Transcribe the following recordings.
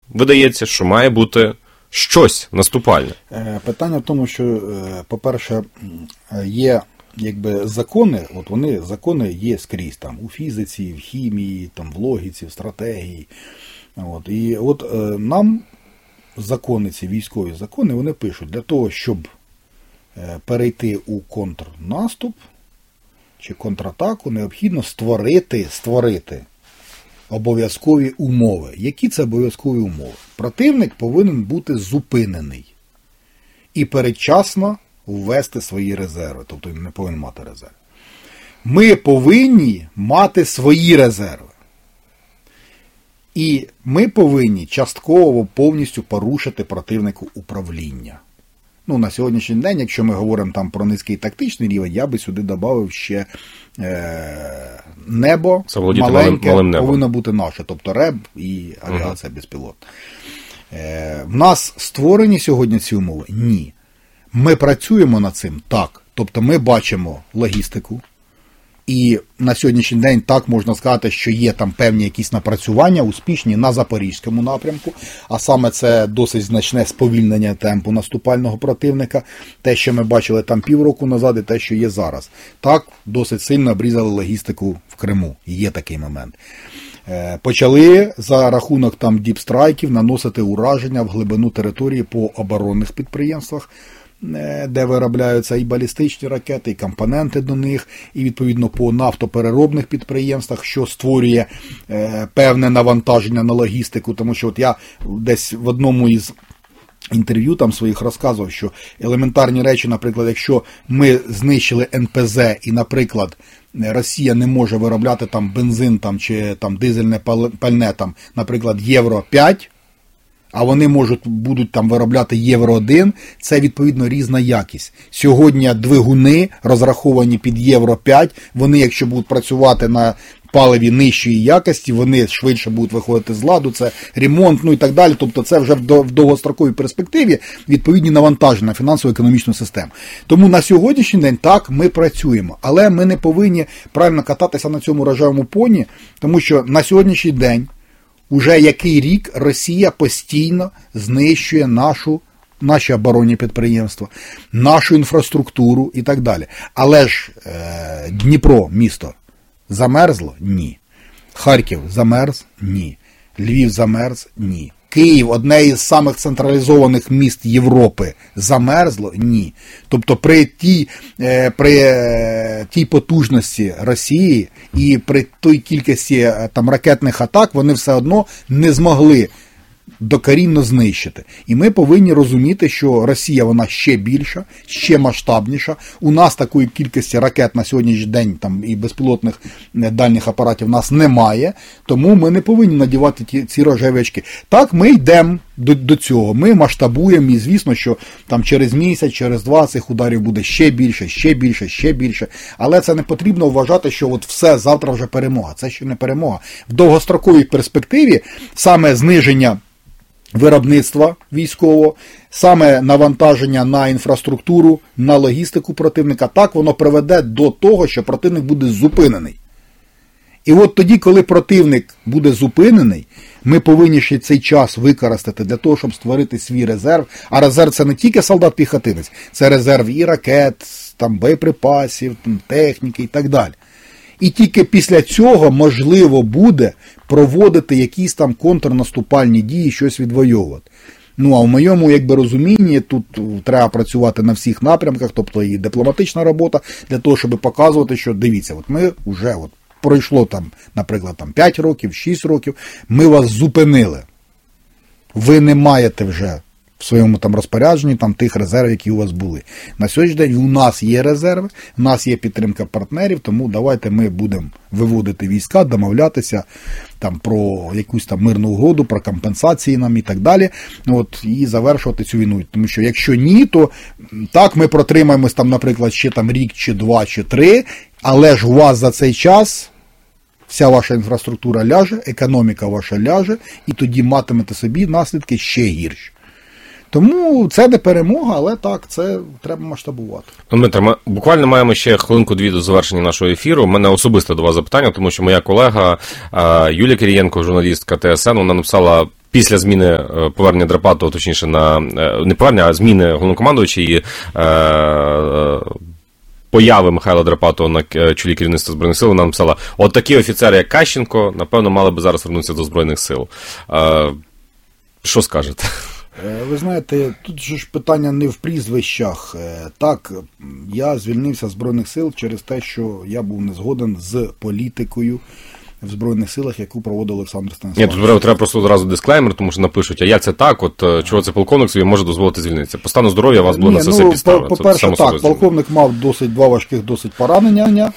видається, що має бути щось наступальне. Питання в тому, що, по-перше, є якби закони, от вони, закони є скрізь, там, у фізиці, в хімії, там, в логіці, в стратегії. От. І от нам закони, ці військові закони, вони пишуть, для того, щоб перейти у контрнаступ чи контратаку, необхідно створити обов'язкові умови. Які це обов'язкові умови? Противник повинен бути зупинений і передчасно ввести свої резерви, тобто він не повинен мати резерви. Ми повинні мати свої резерви. І ми повинні частково повністю порушити противнику управління. Ну, на сьогоднішній день, якщо ми говоримо там про низький тактичний рівень, я би сюди додав ще небо маленьке, малим повинно бути наше, тобто РЕБ і авіація безпілотна. В нас створені сьогодні ці умови? Ні. Ми працюємо над цим? Так. Тобто ми бачимо логістику, і на сьогоднішній день так можна сказати, що є там певні якісь напрацювання успішні на Запорізькому напрямку, а саме це досить значне сповільнення темпу наступального противника, те, що ми бачили там півроку назад, і те, що є зараз. Так, досить сильно обрізали логістику в Криму, є такий момент. Почали за рахунок там діпстрайків наносити ураження в глибину території по оборонних підприємствах, де виробляються і балістичні ракети, і компоненти до них, і відповідно по нафтопереробних підприємствах, що створює певне навантаження на логістику, тому що от я десь в одному із інтерв'ю там своїх розказував, що елементарні речі, наприклад, якщо ми знищили НПЗ і, наприклад, Росія не може виробляти там бензин там, чи там дизельне пальне, там, наприклад, євро 5, а вони будуть там виробляти євро 1, це відповідно різна якість. Сьогодні двигуни розраховані під євро 5, вони якщо будуть працювати на паливі нижчої якості, вони швидше будуть виходити з ладу, це ремонт, ну і так далі, тобто це вже в довгостроковій перспективі відповідні навантаження на фінансово-економічну систему. Тому на сьогоднішній день так, ми працюємо, але ми не повинні правильно кататися на цьому рожевому поні, тому що на сьогоднішній день уже який рік Росія постійно знищує наші оборонні підприємства, нашу інфраструктуру і так далі. Але ж Дніпро, місто, замерзло? Ні. Харків замерз? Ні. Львів замерз? Ні. Київ, одне із самих централізованих міст Європи, замерзло? Ні. Тобто при тій потужності Росії і при той кількості там ракетних атак вони все одно не змогли докорінно знищити. І ми повинні розуміти, що Росія, вона ще більша, ще масштабніша. У нас такої кількості ракет на сьогоднішній день там, і безпілотних дальніх апаратів у нас немає, тому ми не повинні надівати ці рожеві очки. Так, ми йдемо до цього, ми масштабуємо, і звісно, що там через місяць, через два цих ударів буде ще більше, ще більше, ще більше. Але це не потрібно вважати, що от все, завтра вже перемога. Це ще не перемога. В довгостроковій перспективі саме зниження виробництва військового, саме навантаження на інфраструктуру, на логістику противника, так воно приведе до того, що противник буде зупинений. І от тоді, коли противник буде зупинений, ми повинні ще цей час використати для того, щоб створити свій резерв. А резерв – це не тільки солдат-піхотинець, це резерв і ракет, там, боєприпасів, там, техніки і так далі. І тільки після цього можливо буде проводити якісь там контрнаступальні дії, щось відвоювати. Ну, а в моєму розумінні тут треба працювати на всіх напрямках, тобто і дипломатична робота, для того, щоб показувати, що дивіться, от ми вже пройшло там, наприклад, 5 років, 6 років, ми вас зупинили. Ви не маєте вже в своєму там розпорядженні там тих резервів, які у вас були. На сьогоднішній день у нас є резерви, у нас є підтримка партнерів, тому давайте ми будемо виводити війська, домовлятися там про якусь там мирну угоду, про компенсації нам і так далі, і завершувати цю війну. Тому що якщо ні, то так ми протримаємось там, наприклад, ще там рік, чи 2, чи 3, але ж у вас за цей час вся ваша інфраструктура ляже, економіка ваша ляже, і тоді матимете собі наслідки ще гірші. Тому це не перемога, але так, це треба масштабувати. Дмитро, ми буквально маємо ще хвилинку-дві до завершення нашого ефіру. У мене особисто до вас запитання, тому що моя колега Юлія Кирієнко, журналістка ТСН, вона написала після зміни повернення Драпатова, точніше, не повернення, а зміни головнокомандувача і появи Михайла Драпатова на чолі керівництва Збройних сил, вона написала, от такі офіцери, як Кащенко, напевно, мали би зараз вернутися до Збройних сил. Що скажете? Ви знаєте, тут же ж питання не в прізвищах. Так, я звільнився з Збройних сил через те, що я був не згоден з політикою в Збройних силах, яку проводив Олександр Станіславович. Ні, тут треба просто одразу дисклеймер, тому що напишуть, а як це так, от чого це полковник собі може дозволити звільнитися? По стану здоров'я у вас було на все підстави. По-перше, так, полковник мав два важких досить поранення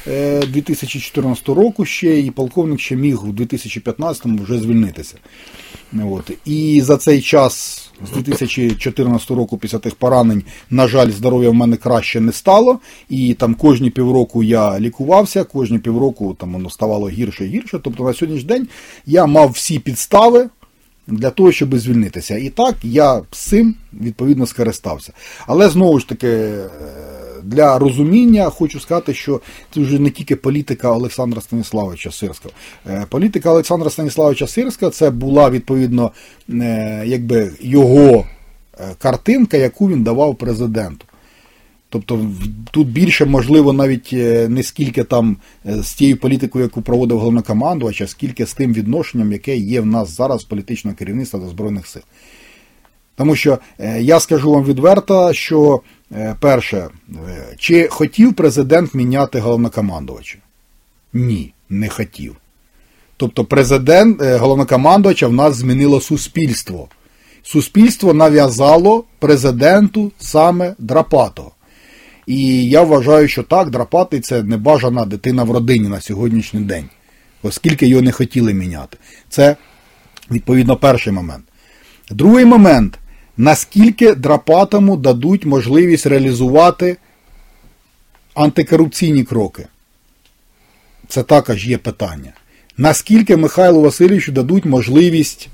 2014 року ще, і полковник ще міг у 2015-му вже звільнитися. От. І за цей час, з 2014 року, після тих поранень, на жаль, здоров'я в мене краще не стало, і там кожні півроку я лікувався, кожні півроку там воно ставало гірше і гірше, тобто на сьогоднішній день я мав всі підстави для того, щоб звільнитися. І так, я з цим, відповідно, скористався. Але, знову ж таки, для розуміння хочу сказати, що це вже не тільки політика Олександра Станіславовича Сирського. Політика Олександра Станіславовича Сирського – це була, відповідно, якби його картинка, яку він давав президенту. Тобто тут більше, можливо, навіть не скільки там з тією політикою, яку проводив головнокомандувач, а скільки з тим відношенням, яке є в нас зараз політичного керівництва до Збройних сил. Тому що я скажу вам відверто, що перше, чи хотів президент міняти головнокомандувача? Ні, не хотів. Тобто головнокомандувача в нас змінило суспільство. Суспільство нав'язало президенту саме Драпатого. І я вважаю, що так, Драпатий – це небажана дитина в родині на сьогоднішній день, оскільки його не хотіли міняти. Це, відповідно, перший момент. Другий момент. Наскільки Драпатому дадуть можливість реалізувати антикорупційні кроки? Це також є питання. Наскільки Михайлу Васильовичу дадуть можливість,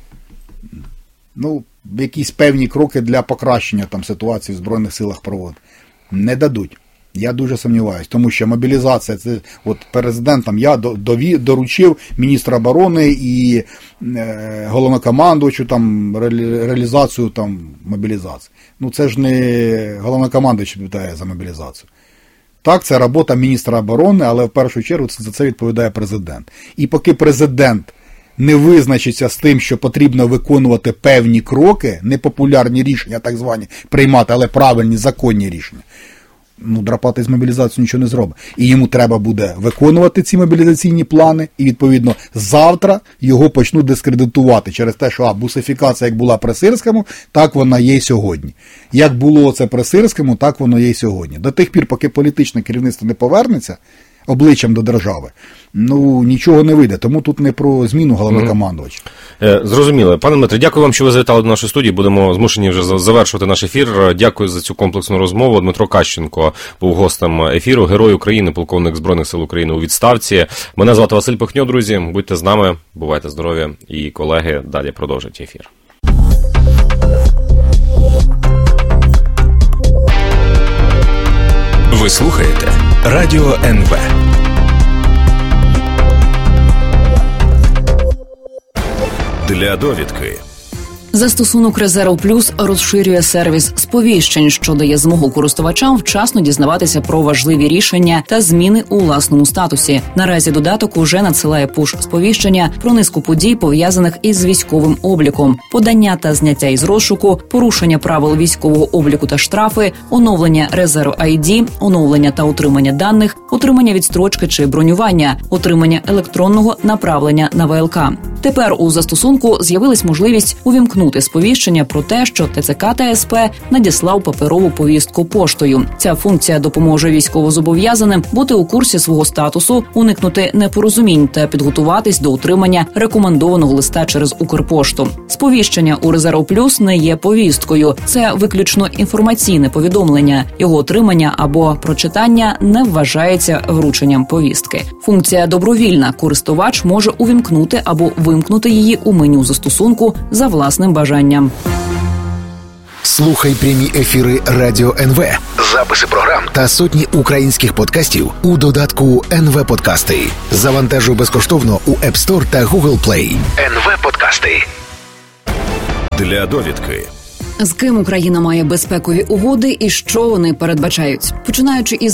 якісь певні кроки для покращення там ситуації в Збройних силах проводити? Не дадуть. Я дуже сумніваюся, тому що мобілізація, це от президентом я доручив міністра оборони і головнокомандувачу там реалізацію там мобілізації. Це ж не головнокомандувач відповідає за мобілізацію. Так, це робота міністра оборони, але в першу чергу за це відповідає президент. І поки президент не визначиться з тим, що потрібно виконувати певні кроки, непопулярні рішення, так звані, приймати, але правильні, законні рішення, Драпатий з мобілізацією нічого не зробить. І йому треба буде виконувати ці мобілізаційні плани, і, відповідно, завтра його почнуть дискредитувати через те, що бусифікація, як була при Сирському, так вона є й сьогодні. Як було це при Сирському, так воно є й сьогодні. До тих пір, поки політичне керівництво не повернеться обличчям до держави, нічого не вийде. Тому тут не про зміну головнокомандувача. Зрозуміло. Пане Дмитре, дякую вам, що ви завітали до нашої студії. Будемо змушені вже завершувати наш ефір. Дякую за цю комплексну розмову. Дмитро Кащенко був гостем ефіру. Герой України, полковник Збройних сил України у відставці. Мене звати Василь Пихньо, друзі. Будьте з нами, бувайте здорові. І колеги далі продовжать ефір. Ви слухаєте Радіо НВ. Для довідки. Застосунок Резерв Плюс розширює сервіс сповіщень, що дає змогу користувачам вчасно дізнаватися про важливі рішення та зміни у власному статусі. Наразі додаток уже надсилає пуш-сповіщення про низку подій, пов'язаних із військовим обліком, подання та зняття із розшуку, порушення правил військового обліку та штрафи, оновлення Резерв ID, оновлення та отримання даних, отримання відстрочки чи бронювання, отримання електронного направлення на ВЛК. Тепер у застосунку з'явилась можливість увімкнути сповіщення про те, що ТЦК та СП надіслав паперову повістку поштою. Ця функція допоможе військовозобов'язаним бути у курсі свого статусу, уникнути непорозумінь та підготуватись до отримання рекомендованого листа через Укрпошту. Сповіщення у Резерв Плюс не є повісткою. Це виключно інформаційне повідомлення. Його отримання або прочитання не вважається врученням повістки. Функція добровільна. Користувач може увімкнути або вимкнути її у меню застосунку за власним бажанням. Слухай прямі ефіри Радіо НВ, записи програм та сотні українських подкастів у додатку НВ Подкасти. Завантажуй безкоштовно у App Store та Google Play. НВ Подкасти. для довідки. З ким Україна має безпекові угоди і що вони передбачають? Починаючи із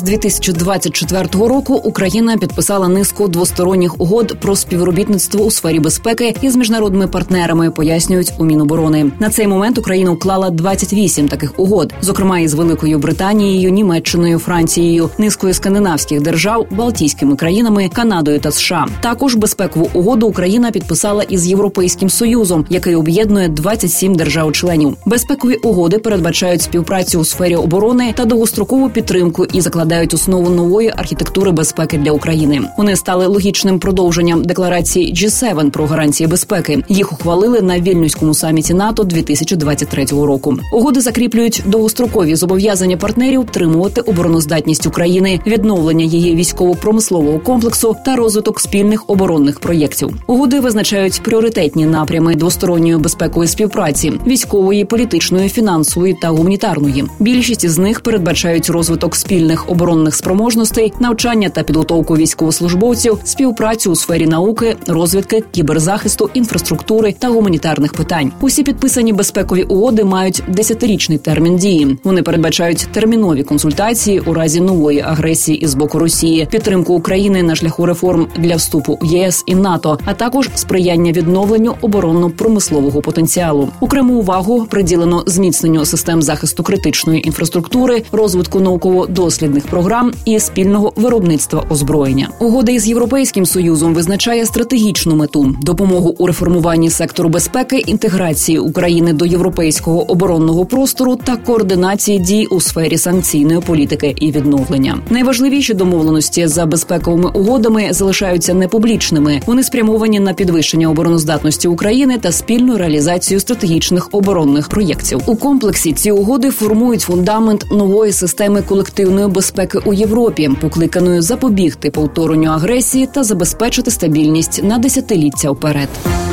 2024 року, Україна підписала низку двосторонніх угод про співробітництво у сфері безпеки із міжнародними партнерами, пояснюють у Міноборони. На цей момент Україна уклала 28 таких угод, зокрема із Великою Британією, Німеччиною, Францією, низкою скандинавських держав, Балтійськими країнами, Канадою та США. Також безпекову угоду Україна підписала із Європейським Союзом, який об'єднує 27 держав-членів. Безпекові угоди передбачають співпрацю у сфері оборони та довгострокову підтримку і закладають основу нової архітектури безпеки для України. Вони стали логічним продовженням декларації G7 про гарантії безпеки. Їх ухвалили на Вільнюському саміті НАТО 2023 року. Угоди закріплюють довгострокові зобов'язання партнерів підтримувати обороноздатність України, відновлення її військово-промислового комплексу та розвиток спільних оборонних проєктів. Угоди визначають пріоритетні напрями двосторонньої безпекової співпраці – військової, політичної, фінансової та гуманітарної. Більшість із них передбачають розвиток спільних оборонних спроможностей, навчання та підготовку військовослужбовців, співпрацю у сфері науки, розвідки, кіберзахисту, інфраструктури та гуманітарних питань. Усі підписані безпекові угоди мають 10-річний термін дії. Вони передбачають термінові консультації у разі нової агресії із боку Росії, підтримку України на шляху реформ для вступу в ЄС і НАТО, а також сприяння відновленню оборонно-промислового потенціалу. Окрему увагу приділено зміцненню систем захисту критичної інфраструктури, розвитку науково-дослідних програм і спільного виробництва озброєння. Угода із Європейським Союзом визначає стратегічну мету – допомогу у реформуванні сектору безпеки, інтеграції України до європейського оборонного простору та координації дій у сфері санкційної політики і відновлення. Найважливіші домовленості за безпековими угодами залишаються непублічними. Вони спрямовані на підвищення обороноздатності України та спільну реалізацію стратегічних оборонних проєктів. У комплексі ці угоди формують фундамент нової системи колективної безпеки у Європі, покликаної запобігти повторенню агресії та забезпечити стабільність на десятиліття вперед.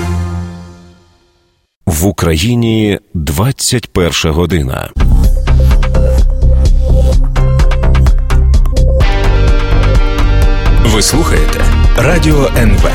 В Україні 21 година. Ви слухаєте Радіо НВ.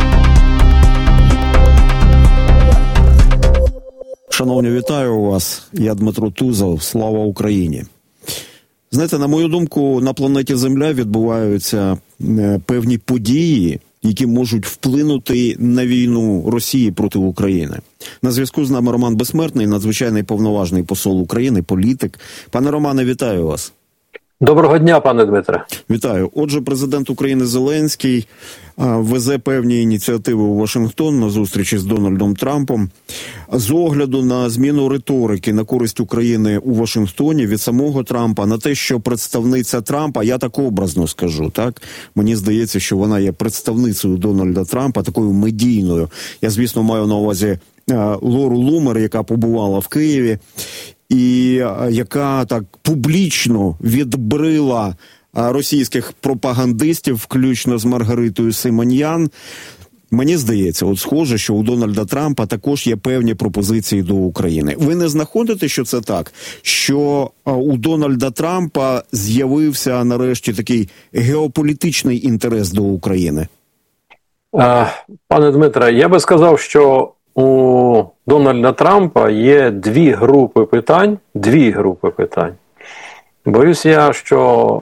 Шановні, вітаю вас. Я Дмитро Тузов. Слава Україні. Знаєте, на мою думку, на планеті Земля відбуваються певні події, які можуть вплинути на війну Росії проти України. На зв'язку з нами Роман Безсмертний, надзвичайний повноважний посол України, політик. Пане Романе, вітаю вас. Доброго дня, пане Дмитре. Вітаю. Отже, президент України Зеленський везе певні ініціативи у Вашингтон на зустрічі з Дональдом Трампом. З огляду на зміну риторики на користь України у Вашингтоні від самого Трампа на те, що представниця Трампа, я так образно скажу, так? Мені здається, що вона є представницею Дональда Трампа, такою медійною. Я, звісно, маю на увазі Лору Лумер, яка побувала в Києві, і яка так публічно відбрила російських пропагандистів, включно з Маргаритою Симоньян. Мені здається, от схоже, що у Дональда Трампа також є певні пропозиції до України. Ви не знаходите, що це так? Що у Дональда Трампа з'явився нарешті такий геополітичний інтерес до України? Пане Дмитре, я би сказав, що у Дональда Трампа є дві групи питань. Боюсь я, що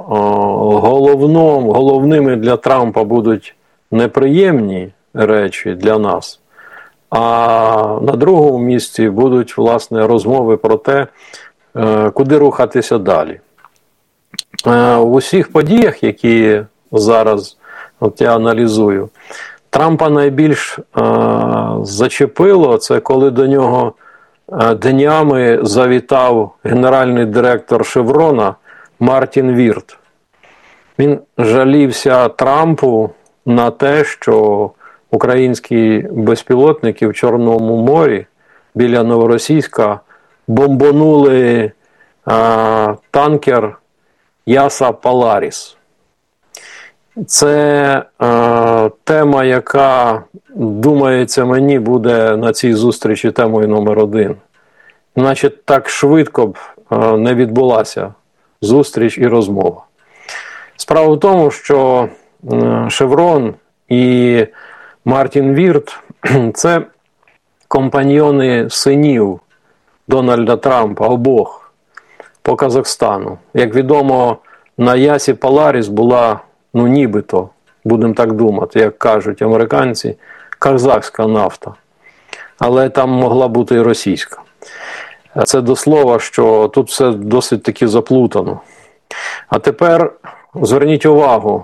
головними для Трампа будуть неприємні речі для нас, а на другому місці будуть, власне, розмови про те, куди рухатися далі. В усіх подіях, які зараз я аналізую, Трампа найбільш зачепило, це коли до нього днями завітав генеральний директор Шеврона Мартін Вірт. Він жалівся Трампу на те, що українські безпілотники в Чорному морі біля Новоросійська бомбонули танкер Яса Поларіс. Це тема, яка, думається мені, буде на цій зустрічі темою номер 1. Значить, так швидко б не відбулася зустріч і розмова. Справа в тому, що Шеврон і Мартін Вірт – це компаньйони синів Дональда Трампа, обох, по Казахстану. Як відомо, на Ясі Поларіс була, нібито, будемо так думати, як кажуть американці, казахська нафта. Але там могла бути і російська. Це до слова, що тут все досить таки заплутано. А тепер зверніть увагу,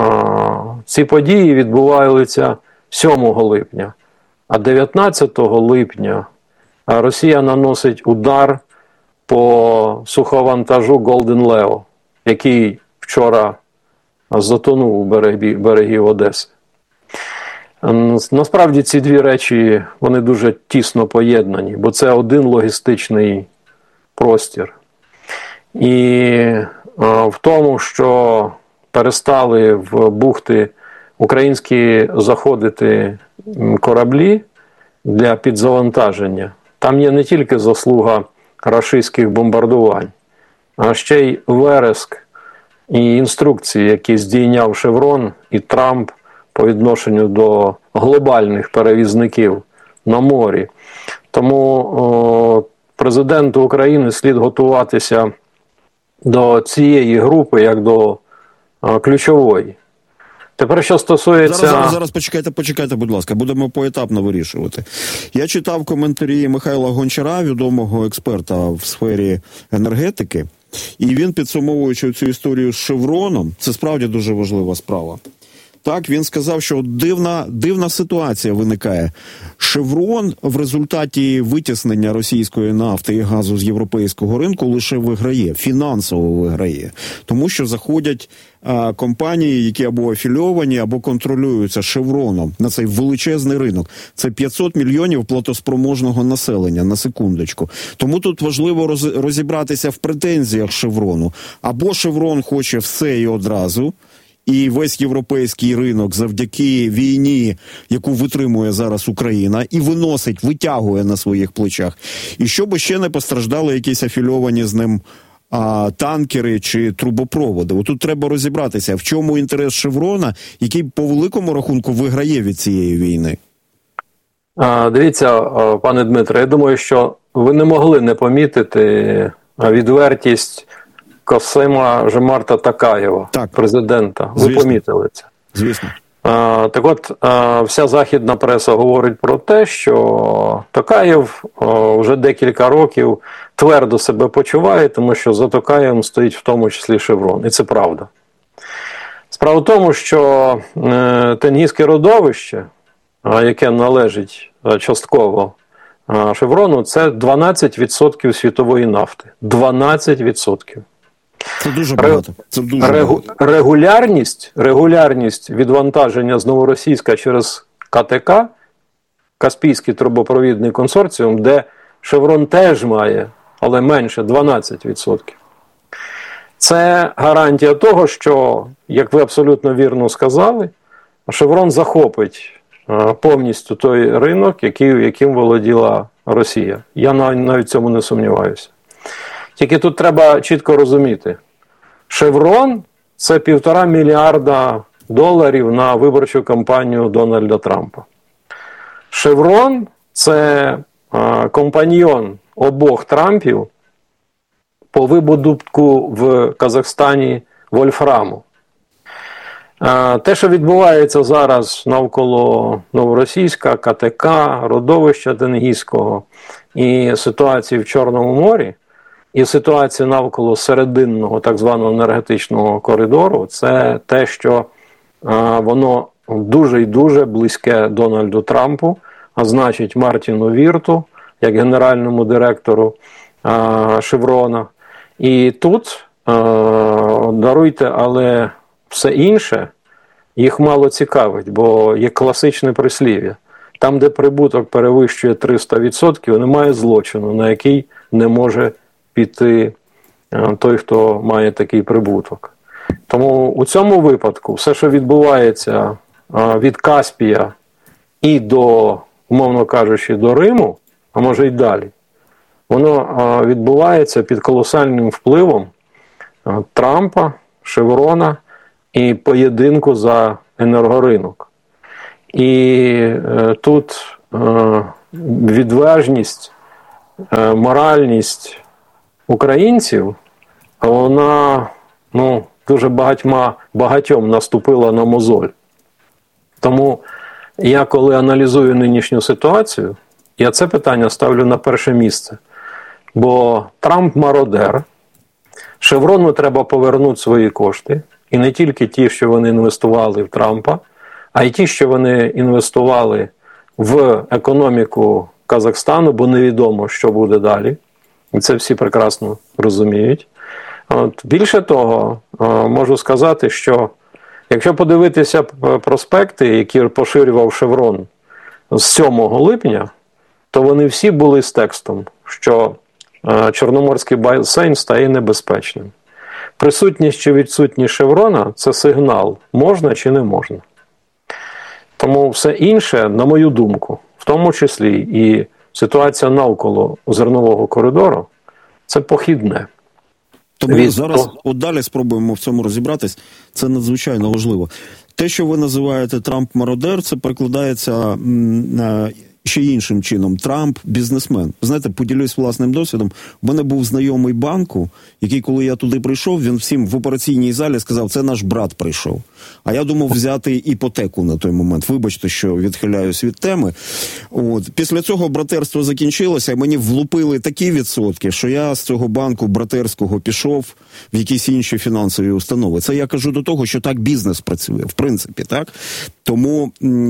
ці події відбуваються 7 липня, а 19 липня Росія наносить удар по суховантажу Golden Leo, який вчора затонув у берегів Одеси. Насправді ці дві речі, вони дуже тісно поєднані, бо це один логістичний простір. І в тому, що перестали в бухти українські заходити кораблі для підзавантаження, там є не тільки заслуга рашистських бомбардувань, а ще й вереск і інструкції, які здійняв Шеврон і Трамп по відношенню до глобальних перевізників на морі. Тому президенту України слід готуватися до цієї групи як до ключової. Тепер, що стосується... Зараз почекайте, будь ласка, будемо поетапно вирішувати. Я читав коментарі Михайла Гончара, відомого експерта в сфері енергетики, і він, підсумовуючи цю історію з Шевроном, це справді дуже важлива справа. Так, він сказав, що дивна ситуація виникає. Шеврон в результаті витіснення російської нафти і газу з європейського ринку лише виграє, фінансово виграє. Тому що заходять компанії, які або афільовані, або контролюються Шевроном на цей величезний ринок. Це 500 мільйонів платоспроможного населення, на секундочку. Тому тут важливо розібратися в претензіях Шеврону. Або Шеврон хоче все і одразу, і весь європейський ринок завдяки війні, яку витримує зараз Україна, і витягує на своїх плечах. І щоб ще не постраждали якісь афільовані з ним танкери чи трубопроводи. Отут треба розібратися, в чому інтерес Шеврона, який по великому рахунку виграє від цієї війни. Дивіться, пане Дмитре, я думаю, що ви не могли не помітити відвертість Касима Жомарта Токаєва, президента. Ви помітили це? Звісно. Так от, вся західна преса говорить про те, що Токаєв вже декілька років твердо себе почуває, тому що за Токаєвом стоїть в тому числі Шеврон. І це правда. Справа в тому, що Тенгізьке родовище, яке належить частково Шеврону, це 12% світової нафти. 12%. Це дуже багато. Регулярність відвантаження з Новоросійська через КТК, Каспійський трубопровідний консорціум, де Шеврон теж має, але менше, 12%. Це гарантія того, що, як ви абсолютно вірно сказали, Шеврон захопить повністю той ринок, яким володіла Росія. Я навіть в цьому не сумніваюся. Тільки тут треба чітко розуміти. Шеврон – це $1,5 мільярда на виборчу кампанію Дональда Трампа. Шеврон – це компаньйон обох Трампів по видобутку в Казахстані вольфраму. Те, що відбувається зараз навколо Новоросійська, КТК, родовища Тенгізького і ситуації в Чорному морі, і ситуація навколо серединного так званого енергетичного коридору, це те, що воно дуже і дуже близьке Дональду Трампу, а значить Мартіну Вірту, як генеральному директору Шеврона. І тут, даруйте, але все інше їх мало цікавить, бо є класичне прислів'я. Там, де прибуток перевищує 300%, немає злочину, на який не може піти той, хто має такий прибуток. Тому у цьому випадку все, що відбувається від Каспія і до, умовно кажучи, до Риму, а може й далі, воно відбувається під колосальним впливом Трампа, Шеврона і поєдинку за енергоринок. І тут відважність моральність українців, вона дуже багатьом наступила на мозоль. Тому я, коли аналізую нинішню ситуацію, я це питання ставлю на перше місце. Бо Трамп мародер, Шеврону треба повернути свої кошти. І не тільки ті, що вони інвестували в Трампа, а й ті, що вони інвестували в економіку Казахстану, бо невідомо, що буде далі. І це всі прекрасно розуміють. Більше того, можу сказати, що якщо подивитися проспекти, які поширював Шеврон з 7 липня, то вони всі були з текстом, що Чорноморський басейн стає небезпечним. Присутність чи відсутність Шеврона – це сигнал, можна чи не можна. Тому все інше, на мою думку, в тому числі і ситуація навколо зернового коридору, це похідне. Тому зараз далі спробуємо в цьому розібратись. Це надзвичайно важливо. Те, що ви називаєте Трамп-мародер, це перекладається ще іншим чином. Трамп – бізнесмен. Знаєте, поділюсь власним досвідом. У мене був знайомий банку, який, коли я туди прийшов, він всім в операційній залі сказав, це наш брат прийшов. А я думав взяти іпотеку на той момент. Вибачте, що відхиляюсь від теми. Після цього братерство закінчилося, і мені влупили такі відсотки, що я з цього банку братерського пішов в якісь інші фінансові установи. Це я кажу до того, що так бізнес працює, в принципі, так? Тому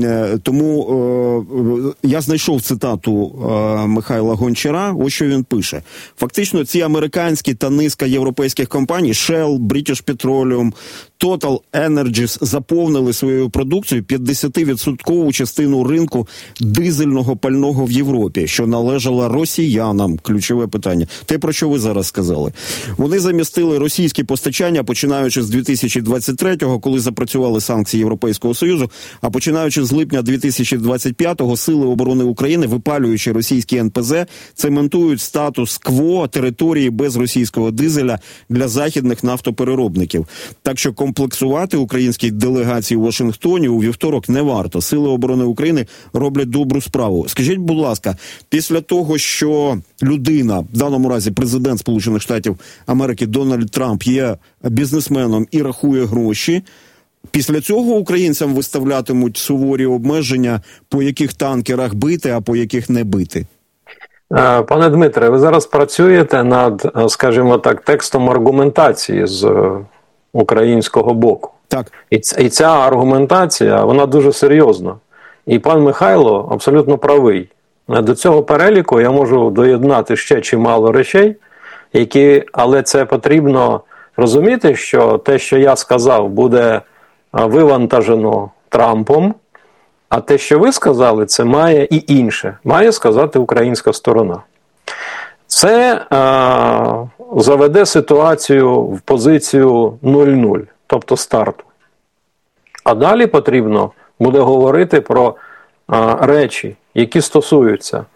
я знайшов цитату Михайла Гончара, ось що він пише. Фактично, ці американські та низка європейських компаній, Shell, British Petroleum, Total Energies, заповнили своєю продукцією 50% частину ринку дизельного пального в Європі, що належала росіянам. Ключове питання. Те, про що ви зараз сказали. Вони замістили російські постачання, починаючи з 2023-го, коли запрацювали санкції Європейського Союзу, а починаючи з липня 2025-го, Сили оборони України, випалюючи російські НПЗ, цементують статус-кво території без російського дизеля для західних нафтопереробників. Так що комплексувати українській делегації у Вашингтоні у вівторок не варто. Сили оборони України роблять добру справу. Скажіть, будь ласка, після того, що людина, в даному разі президент Сполучених Штатів Америки Дональд Трамп є бізнесменом і рахує гроші, після цього українцям виставлятимуть суворі обмеження, по яких танкерах бити, а по яких не бити? Пане Дмитре, ви зараз працюєте над, скажімо так, текстом аргументації з українського боку. Так. І ця аргументація, вона дуже серйозна. І пан Михайло абсолютно правий. До цього переліку я можу доєднати ще чимало речей, але це потрібно розуміти, що те, що я сказав, буде вивантажено Трампом, а те, що ви сказали, це має і інше. Має сказати українська сторона. Це заведе ситуацію в позицію 0-0, тобто старту. А далі потрібно буде говорити про речі, які стосуються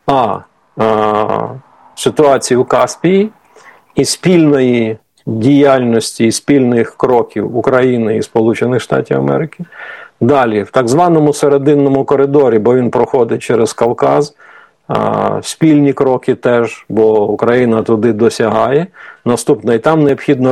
ситуації у Каспії і спільної діяльності і спільних кроків України і Сполучених Штатів Америки. Далі, в так званому серединному коридорі, бо він проходить через Кавказ, спільні кроки теж, бо Україна туди досягає. Наступне, і там необхідно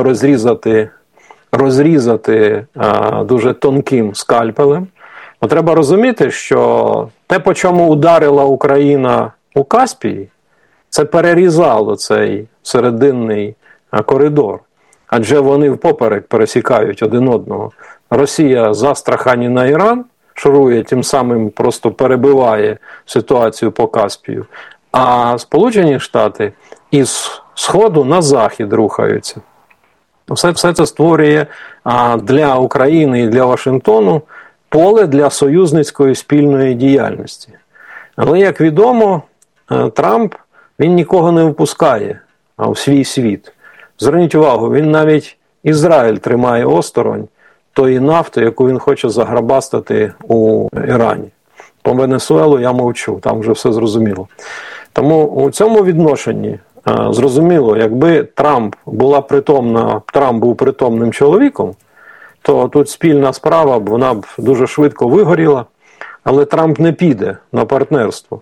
розрізати дуже тонким скальпелем. Но треба розуміти, що те, по чому ударила Україна у Каспії, це перерізало цей серединний коридор. Адже вони впоперек пересікають один одного. Росія з Астрахані на Іран шурує, тим самим просто перебиває ситуацію по Каспію. А Сполучені Штати із сходу на захід рухаються. Все це створює для України і для Вашингтону поле для союзницької спільної діяльності. Але, як відомо, Трамп, він нікого не впускає в свій світ. Зверніть увагу, він навіть Ізраїль тримає осторонь тої нафти, яку він хоче заграбастати у Ірані. По Венесуелу я мовчу, там вже все зрозуміло. Тому у цьому відношенні зрозуміло, якби Трамп був притомним чоловіком, то тут спільна справа, вона б дуже швидко вигоріла, але Трамп не піде на партнерство.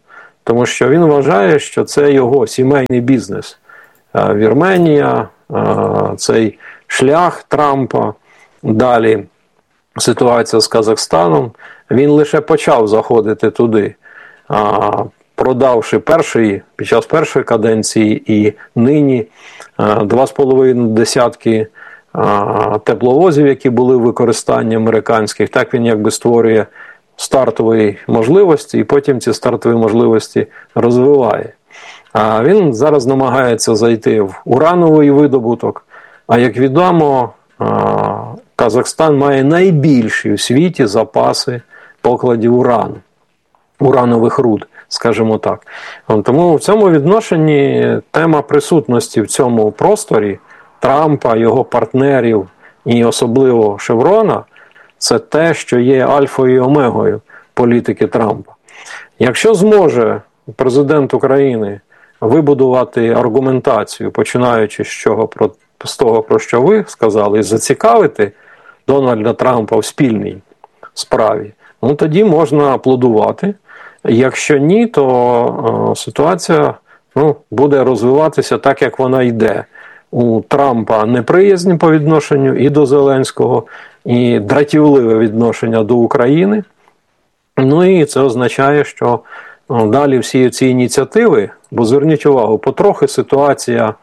Тому що він вважає, що це його сімейний бізнес. Вірменія, цей шлях Трампа, далі ситуація з Казахстаном. Він лише почав заходити туди, продавши під час першої каденції і нині 2,5 десятки тепловозів, які були в використанні американських. Так він якби створює стартові можливості і потім ці стартові можливості розвиває. А він зараз намагається зайти в урановий видобуток. А як відомо, Казахстан має найбільші у світі запаси покладів урану, уранових руд, скажімо так. Тому в цьому відношенні тема присутності в цьому просторі Трампа, його партнерів і особливо Шеврона – це те, що є альфою і омегою політики Трампа. Якщо зможе президент України вибудувати аргументацію, починаючи з того, про що ви сказали, і зацікавити Дональда Трампа в спільній справі, тоді можна аплодувати. Якщо ні, то ситуація буде розвиватися так, як вона йде. У Трампа неприязнь по відношенню і до Зеленського, і дратівливе відношення до України. І це означає, що далі всі ці ініціативи, бо зверніть увагу, потрохи ситуація,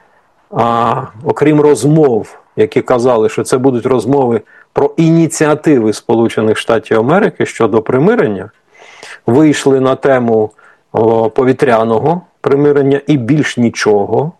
окрім розмов, які казали, що це будуть розмови про ініціативи Сполучених Штатів Америки щодо примирення, вийшли на тему повітряного примирення і більш нічого.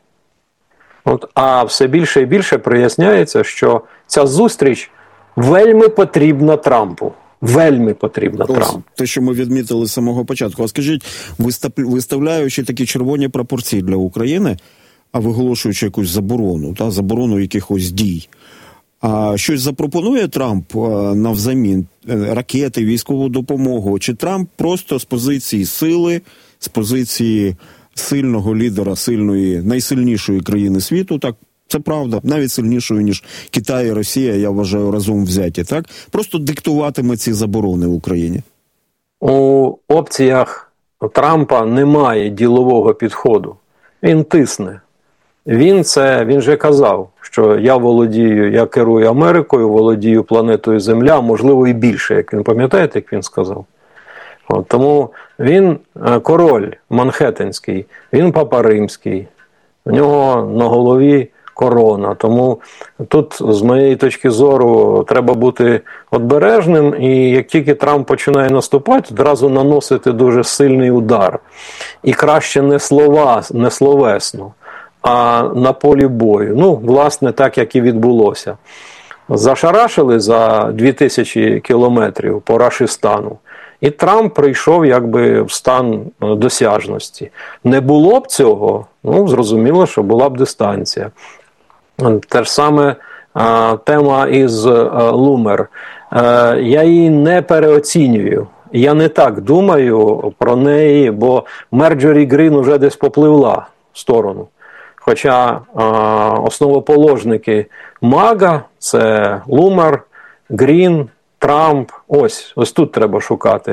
А все більше і більше проясняється, що ця зустріч вельми потрібна Трампу. Вельми потрібна Трампу. Те, що ми відмітили з самого початку. А скажіть, виставляючи такі червоні прапорці для України, а виголошуючи якусь заборону якихось дій, а щось запропонує Трамп навзамін? Ракети, військову допомогу? Чи Трамп просто з позиції сили, з позиції сильного лідера, найсильнішої країни світу, так, це правда, навіть сильнішою, ніж Китай і Росія, я вважаю, разом взяті, так? Просто диктуватиме ці заборони в Україні? У опціях Трампа немає ділового підходу. Він тисне. Він же казав, що я керую Америкою, володію планетою Земля, можливо і більше, як він пам'ятаєте, як він сказав. Тому він король Манхеттенський, він папа римський, у нього на голові корона. Тому тут, з моєї точки зору, треба бути обережним, і як тільки Трамп починає наступати, одразу наносити дуже сильний удар. І краще не словесно, а на полі бою. Власне, так, як і відбулося. Зашарашили за 2000 кілометрів по Рашистану. І Трамп прийшов якби в стан досяжності. Не було б цього, зрозуміло, що була б дистанція. Те ж саме тема із Лумер. Я її не переоцінюю. Я не так думаю про неї, бо Марджорі Грін уже десь попливла в сторону. Хоча основоположники МАГА – це Лумер, Грін, Трамп, ось тут треба шукати.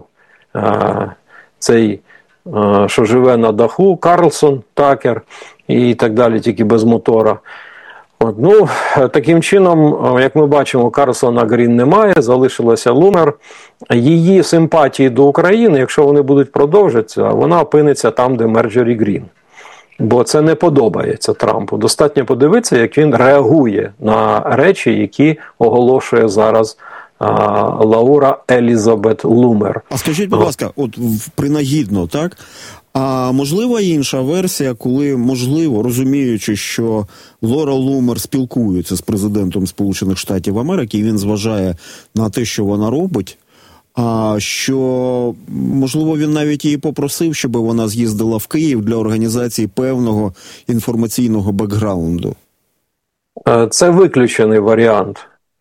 Цей, що живе на даху, Карлсон, Такер і так далі, тільки без мотора. Таким чином, як ми бачимо, Карлсона Грін немає, залишилася Лумер. Її симпатії до України, якщо вони будуть продовжитися, вона опиниться там, де Марджорі Грін. Бо це не подобається Трампу. Достатньо подивитися, як він реагує на речі, які оголошує зараз Лаура Елізабет Лумер. А скажіть, будь ласка, принагідно, так? А можлива інша версія, коли, можливо, розуміючи, що Лора Лумер спілкується з президентом Сполучених Штатів Америки, і він зважає на те, що вона робить, що, можливо, він навіть її попросив, щоб вона з'їздила в Київ для організації певного інформаційного бекграунду? Це виключений варіант.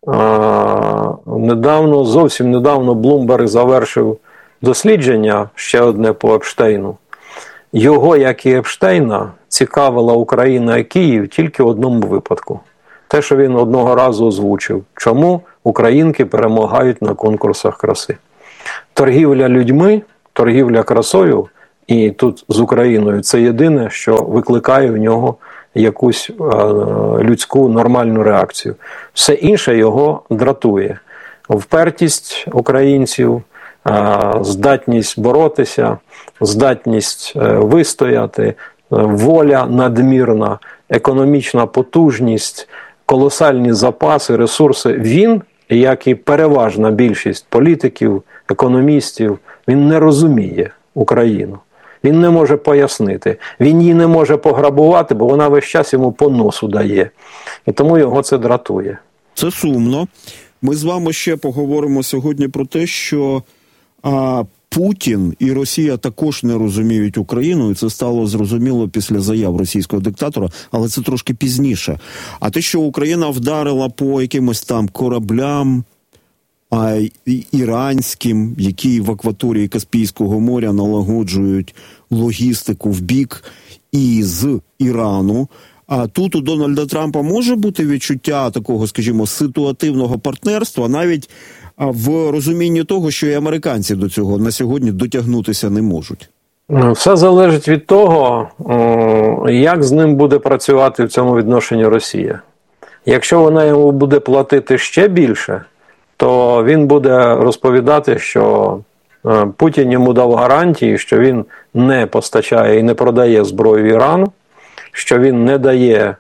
Зовсім недавно Блумберг завершив дослідження, ще одне по Епштейну. Його, як і Епштейна, цікавила Україна і Київ тільки в одному випадку. Те, що він одного разу озвучив. Чому українки перемагають на конкурсах краси. Торгівля людьми, торгівля красою І тут з Україною це єдине, що викликає в нього якусь людську нормальну реакцію. Все інше його дратує. Впертість українців, здатність боротися, здатність вистояти, воля надмірна, економічна потужність, колосальні запаси, ресурси. Він, як і переважна більшість політиків, економістів, він не розуміє Україну. Він не може пояснити. Він її не може пограбувати, бо вона весь час йому по носу дає. І тому його це дратує. Це сумно. Ми з вами ще поговоримо сьогодні про те, що Путін і Росія також не розуміють Україну, і це стало зрозуміло після заяв російського диктатора, але це трошки пізніше. А те, що Україна вдарила по якимось там кораблям іранським, які в акваторії Каспійського моря налагоджують логістику в бік і з Ірану, а тут у Дональда Трампа може бути відчуття такого, скажімо, ситуативного партнерства, навіть в розумінні того, що і американці до цього на сьогодні дотягнутися не можуть? Все залежить від того, як з ним буде працювати в цьому відношенні Росія. Якщо вона йому буде платити ще більше, то він буде розповідати, що Путін йому дав гарантії, що він не постачає і не продає зброю Ірану, що він не дає,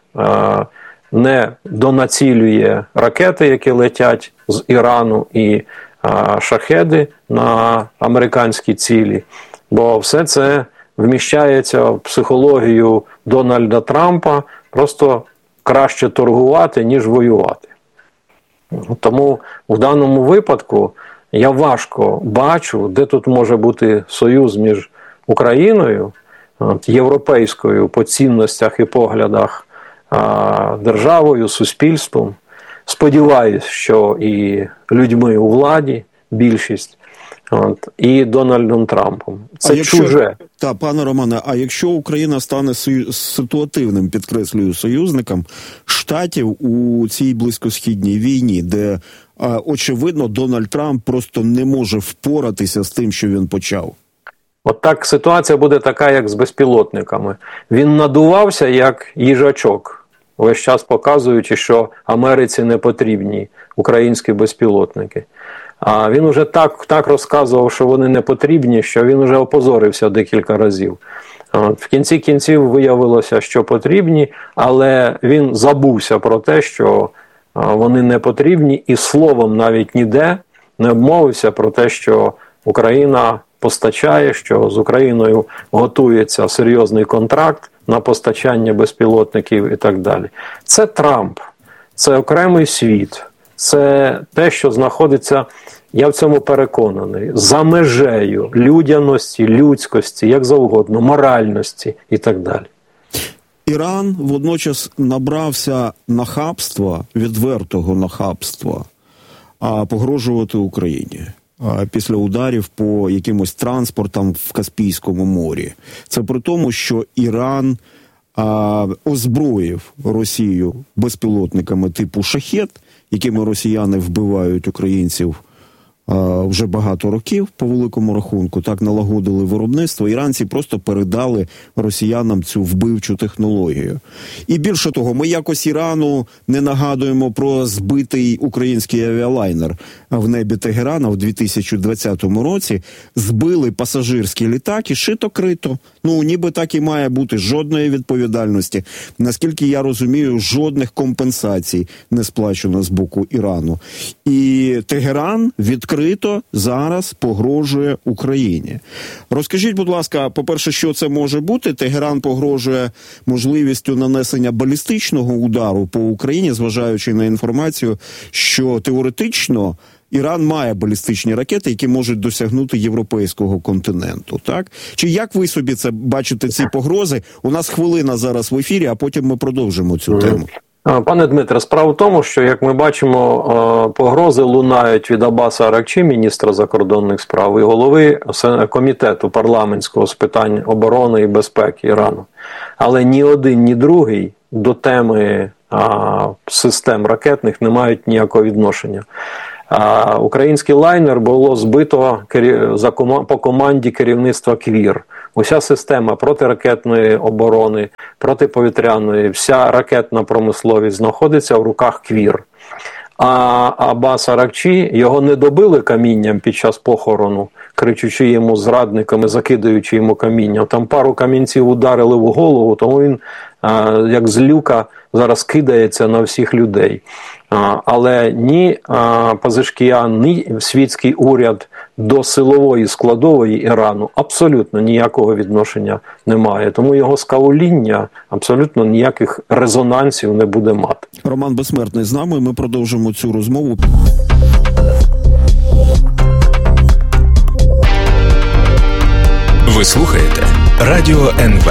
не донацілює ракети, які летять з Ірану, і шахеди на американські цілі. Бо все це вміщається в психологію Дональда Трампа, просто краще торгувати, ніж воювати. Тому в даному випадку я важко бачу, де тут може бути союз між Україною, європейською по цінностях і поглядах, державою, суспільством. Сподіваюсь, що і людьми у владі, більшість, і Дональдом Трампом. Це чуже. Так, пане Романе, а якщо Україна стане ситуативним, підкреслюю, союзником Штатів у цій близькосхідній війні, де, очевидно, Дональд Трамп просто не може впоратися з тим, що він почав? От так ситуація буде така, як з безпілотниками. Він надувався, як їжачок, весь час показуючи, що Америці не потрібні українські безпілотники. А він уже так розказував, що вони не потрібні, що він уже опозорився декілька разів. В кінці кінців виявилося, що потрібні, але він забувся про те, що вони не потрібні, і словом навіть ніде не обмовився про те, що Україна постачає, що з Україною готується серйозний контракт на постачання безпілотників і так далі. Це Трамп, це окремий світ, це те, що знаходиться, я в цьому переконаний, за межею людяності, людськості, як завгодно, моральності і так далі. Іран водночас набрався нахабства, відвертого нахабства, погрожувати Україні після ударів по якимось транспортам в Каспійському морі. Це при тому, що Іран озброїв Росію безпілотниками типу «Шахед», якими росіяни вбивають українців вже багато років, по великому рахунку, так налагодили виробництво. Іранці просто передали росіянам цю вбивчу технологію. І більше того, ми якось Ірану не нагадуємо про збитий український авіалайнер в небі Тегерана в 2020 році. Збили пасажирський літак і шито-крито. Ну, ніби так і має бути. Жодної відповідальності. Наскільки я розумію, жодних компенсацій не сплачено з боку Ірану. І Тегеран відкрито зараз погрожує Україні. Розкажіть, будь ласка, по-перше, що це може бути? Тегеран погрожує можливістю нанесення балістичного удару по Україні, зважаючи на інформацію, що теоретично Іран має балістичні ракети, які можуть досягнути європейського континенту, так? Чи як ви собі це бачите, ці погрози? У нас хвилина зараз в ефірі, а потім ми продовжимо цю тему. Пане Дмитре, справа в тому, що, як ми бачимо, погрози лунають від Аббаса Аракчі, міністра закордонних справ, і голови комітету парламентського з питань оборони і безпеки Ірану. Але ні один, ні другий до теми систем ракетних не мають ніякого відношення. Український лайнер було збито по команді керівництва КВІР. уся система протиракетної оборони, протиповітряної, вся ракетна промисловість знаходиться в руках КВІР. А Аббас Аракчі, його не добили камінням під час похорону, кричучи йому зрадниками, закидаючи йому камінням. Там пару камінців ударили в голову, тому він, як з люка, зараз кидається на всіх людей. Але ні Пазешкіян, ні світський уряд до силової складової Ірану абсолютно ніякого відношення немає. Тому його скауління абсолютно ніяких резонансів не буде мати. Роман Безсмертний з нами, ми продовжимо цю розмову. Ви слухаєте Радіо НВ.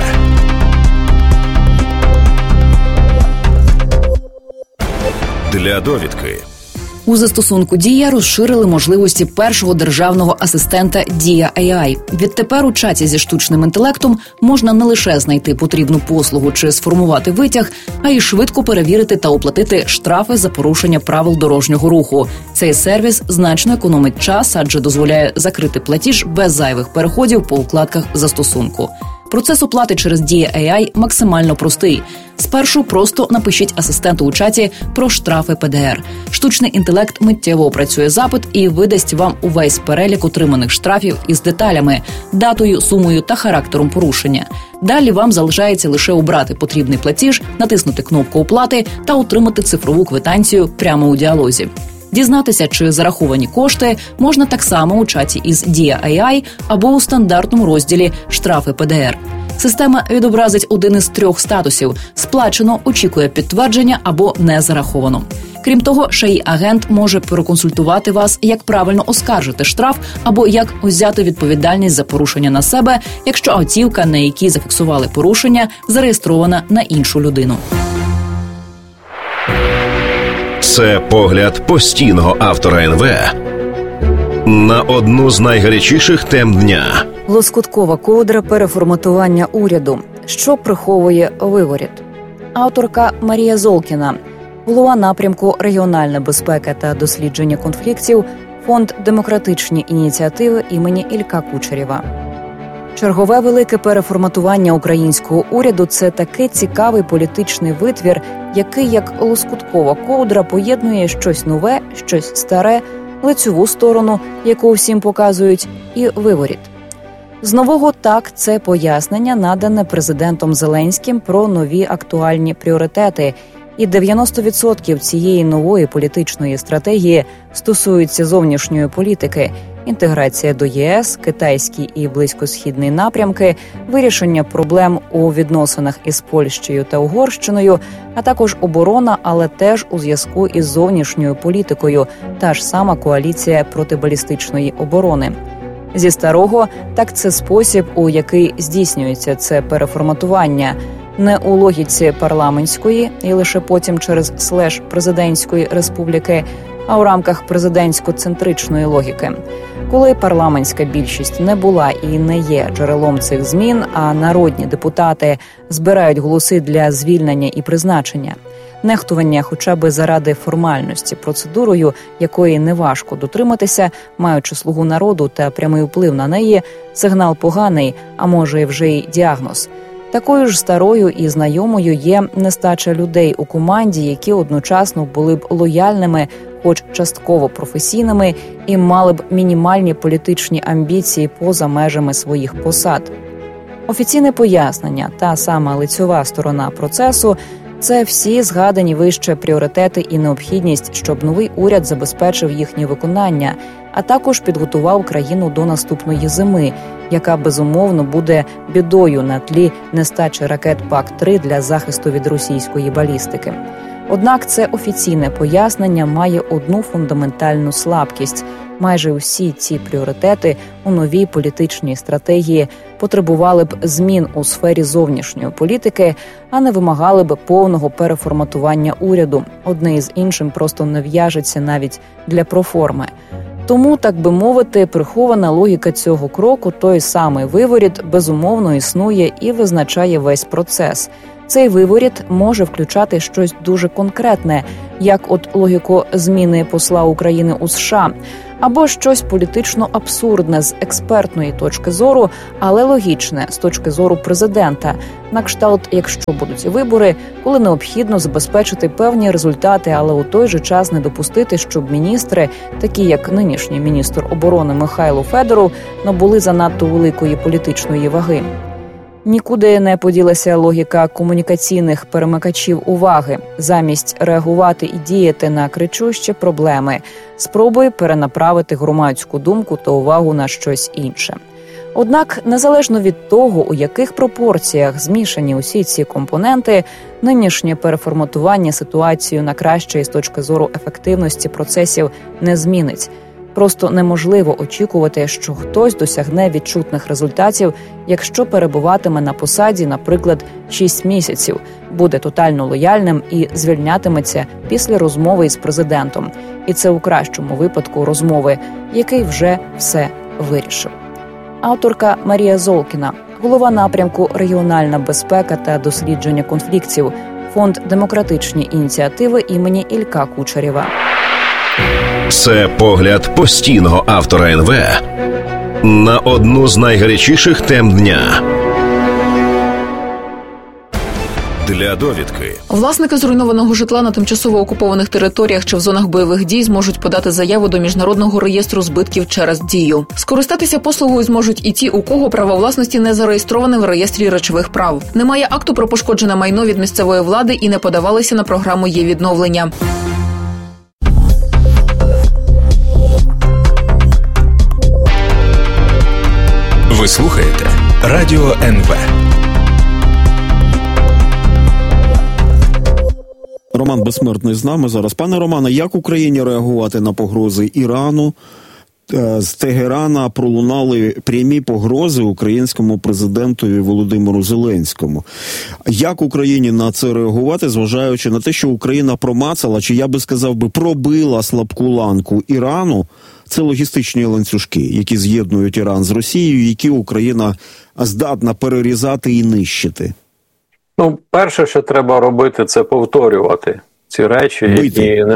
Для довідки. У застосунку «Дія» розширили можливості першого державного асистента «Дія AI». Відтепер у чаті зі штучним інтелектом можна не лише знайти потрібну послугу чи сформувати витяг, а й швидко перевірити та оплатити штрафи за порушення правил дорожнього руху. Цей сервіс значно економить час, адже дозволяє закрити платіж без зайвих переходів по вкладках застосунку. Процес оплати через «Дія AI» максимально простий. Спершу просто напишіть асистенту у чаті про штрафи ПДР. Штучний інтелект миттєво опрацює запит і видасть вам увесь перелік отриманих штрафів із деталями, датою, сумою та характером порушення. Далі вам залишається лише обрати потрібний платіж, натиснути кнопку оплати та отримати цифрову квитанцію прямо у діалозі. Дізнатися, чи зараховані кошти, можна так само у чаті із «Дія AI» або у стандартному розділі «Штрафи ПДР». Система відобразить один із 3 статусів – сплачено, очікує підтвердження або не зараховано. Крім того, ще й агент може проконсультувати вас, як правильно оскаржити штраф або як взяти відповідальність за порушення на себе, якщо автівка, на якій зафіксували порушення, зареєстрована на іншу людину. Це погляд постійного автора НВ на одну з найгарячіших тем дня. Лоскуткова ковдра переформатування уряду. Що приховує виворіт? Авторка Марія Золкіна, голова напрямку регіональна безпека та дослідження конфліктів, Фонд «Демократичні ініціативи» імені Ілька Кучерєва. Чергове велике переформатування українського уряду – це такий цікавий політичний витвір, який, як лоскуткова ковдра, поєднує щось нове, щось старе, лицьову сторону, яку всім показують, і виворіт. З нового так – це пояснення, надане президентом Зеленським про нові актуальні пріоритети. І 90% цієї нової політичної стратегії стосуються зовнішньої політики – інтеграція до ЄС, китайський і близькосхідний напрямки, вирішення проблем у відносинах із Польщею та Угорщиною, а також оборона, але теж у зв'язку із зовнішньою політикою, та ж сама коаліція протибалістичної оборони. Зі старого, так це спосіб, у який здійснюється це переформатування, не у логіці парламентської і лише потім через слеш президентської республіки, а у рамках президентсько-центричної логіки. Коли парламентська більшість не була і не є джерелом цих змін, а народні депутати збирають голоси для звільнення і призначення. Нехтування хоча б заради формальності процедурою, якої неважко дотриматися, маючи слугу народу та прямий вплив на неї, сигнал поганий, а може і вже й діагноз. Такою ж старою і знайомою є нестача людей у команді, які одночасно були б лояльними, хоч частково професійними, і мали б мінімальні політичні амбіції поза межами своїх посад. Офіційне пояснення, та сама лицьова сторона процесу – це всі згадані вище пріоритети і необхідність, щоб новий уряд забезпечив їхнє виконання, а також підготував країну до наступної зими, яка, безумовно, буде бідою на тлі нестачі ракет ПАК-3 для захисту від російської балістики. Однак це офіційне пояснення має одну фундаментальну слабкість. Майже усі ці пріоритети у новій політичній стратегії потребували б змін у сфері зовнішньої політики, а не вимагали б повного переформатування уряду. Одне із іншим просто не в'яжеться навіть для проформи. Тому, так би мовити, прихована логіка цього кроку, той самий виворіт, безумовно існує і визначає весь процес. Цей виворіт може включати щось дуже конкретне, як от логіку зміни посла України у США, або щось політично абсурдне з експертної точки зору, але логічне з точки зору президента, на кшталт, якщо будуть вибори, коли необхідно забезпечити певні результати, але у той же час не допустити, щоб міністри, такі як нинішній міністр оборони Михайло Федоров, набули занадто великої політичної ваги. Нікуди не поділася логіка комунікаційних перемикачів уваги. Замість реагувати і діяти на кричущі проблеми, спробує перенаправити громадську думку та увагу на щось інше. Однак, незалежно від того, у яких пропорціях змішані усі ці компоненти, нинішнє переформатування ситуацію на краще із точки зору ефективності процесів не змінить. Просто неможливо очікувати, що хтось досягне відчутних результатів, якщо перебуватиме на посаді, наприклад, 6 місяців, буде тотально лояльним і звільнятиметься після розмови із президентом. І це у кращому випадку розмови, який вже все вирішив. Авторка Марія Золкіна, голова напрямку «Регіональна безпека та дослідження конфліктів», Фонд «Демократичні ініціативи» імені Ілька Кучерєва. Це погляд постійного автора НВ на одну з найгарячіших тем дня. Для довідки. Власники зруйнованого житла на тимчасово окупованих територіях чи в зонах бойових дій зможуть подати заяву до Міжнародного реєстру збитків через Дію. Скористатися послугою зможуть і ті, у кого право власності не зареєстроване в реєстрі речових прав. Немає акту про пошкоджене майно від місцевої влади і не подавалися на програму «Є-відновлення». Ви слухаєте Радіо НВ. Роман Безсмертний з нами зараз. Пане Романе, як Україні реагувати на погрози Ірану? З Тегерана пролунали прямі погрози українському президентові Володимиру Зеленському. Як Україні на це реагувати, зважаючи на те, що Україна промацала, чи я би сказав би пробила слабку ланку Ірану? Це логістичні ланцюжки, які з'єднують Іран з Росією, які Україна здатна перерізати і нищити. Ну, перше, що треба робити, це повторювати ці речі, які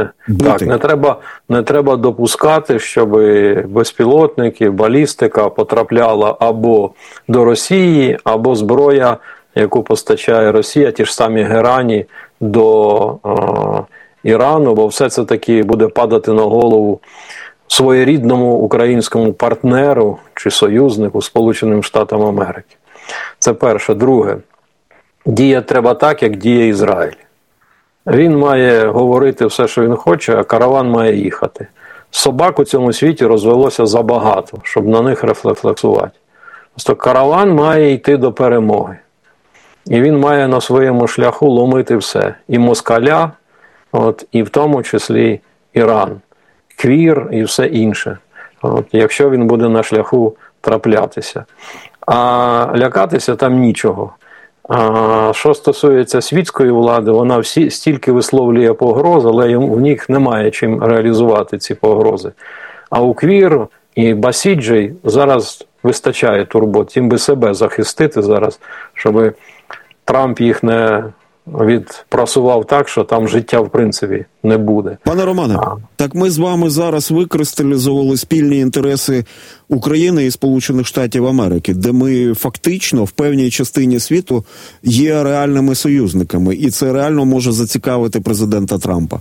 не треба допускати, щоб безпілотники, балістика потрапляла або до Росії, або зброя, яку постачає Росія, ті ж самі герані, до Ірану, бо все це таки буде падати на голову своєрідному українському партнеру чи союзнику Сполученим Штатам Америки. Це перше. Друге. Діяти треба так, як діє Ізраїль. Він має говорити все, що він хоче, а караван має їхати. Собак у цьому світі розвелося забагато, щоб на них рефлексувати. Просто караван має йти до перемоги. І він має на своєму шляху ломити все. І москаля, і в тому числі Іран, квір і все інше. Якщо він буде на шляху траплятися. А лякатися там нічого. А що стосується світської влади, вона стільки висловлює погроз, але в них немає чим реалізувати ці погрози. А у Квір і Басіджей зараз вистачає турбот, їм би себе захистити зараз, щоб Трамп їх не відпрасував так, що там життя в принципі не буде. Пане Романе, так ми з вами зараз викристалізували спільні інтереси України і Сполучених Штатів Америки, де ми фактично в певній частині світу є реальними союзниками, і це реально може зацікавити президента Трампа.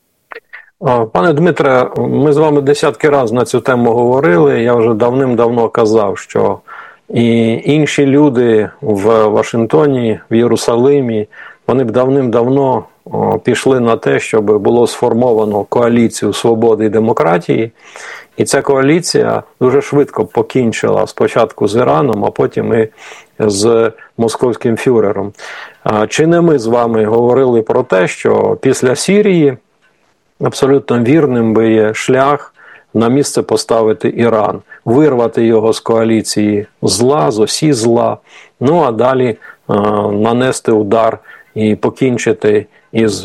Пане Дмитре, ми з вами десятки разів на цю тему говорили. Я вже давним-давно казав, що і інші люди в Вашингтоні, в Єрусалимі, вони б давним-давно пішли на те, щоб було сформовано коаліцію свободи і демократії. І ця коаліція дуже швидко покінчила спочатку з Іраном, а потім і з московським фюрером. Чи не ми з вами говорили про те, що після Сирії абсолютно вірним би є шлях на місце поставити Іран, вирвати його з коаліції зла, з осі зла, ну а далі нанести удар і покінчити із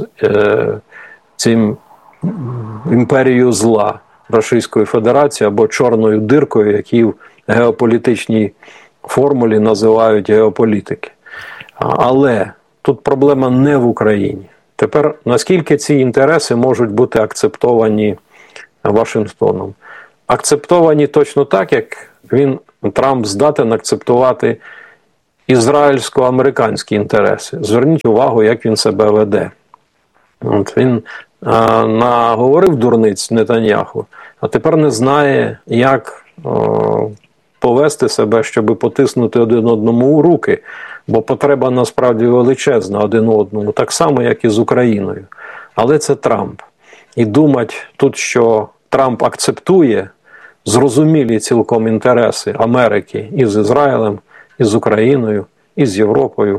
цим імперією зла Російської Федерації або чорною диркою, які в геополітичній формулі називають геополітики. Але тут проблема не в Україні. Тепер, наскільки ці інтереси можуть бути акцептовані Вашингтоном? Акцептовані точно так, як Трамп здатен акцептувати ізраїльсько-американські інтереси. Зверніть увагу, як він себе веде. Він наговорив дурниць Нетаньяху, а тепер не знає, як повести себе, щоб потиснути один одному у руки, бо потреба насправді величезна один одному, так само, як і з Україною. Але це Трамп. І думати тут, що Трамп акцептує зрозумілі цілком інтереси Америки і з Ізраїлем, і з Україною, і з Європою,